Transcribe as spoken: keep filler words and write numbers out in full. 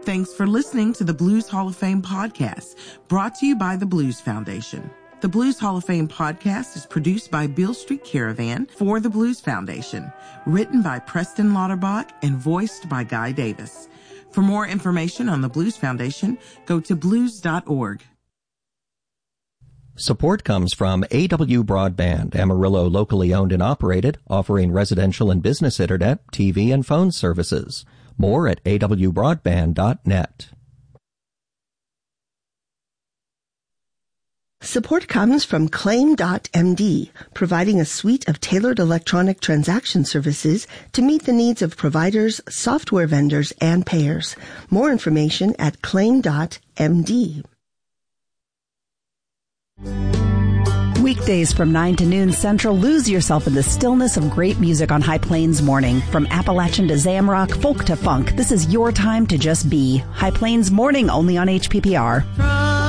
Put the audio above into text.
Thanks for listening to the Blues Hall of Fame podcast, brought to you by the Blues Foundation. The Blues Hall of Fame podcast is produced by Beale Street Caravan for the Blues Foundation, written by Preston Lauterbach and voiced by Guy Davis. For more information on the Blues Foundation, go to blues dot org. Support comes from A W Broadband, Amarillo locally owned and operated, offering residential and business internet, T V, and phone services. More at a w broadband dot net. Support comes from Claim dot m d, providing a suite of tailored electronic transaction services to meet the needs of providers, software vendors, and payers. More information at Claim dot m d. Weekdays from nine to noon Central, lose yourself in the stillness of great music on High Plains Morning. From Appalachian to Zamrock, folk to funk, this is your time to just be. High Plains Morning, only on H P P R.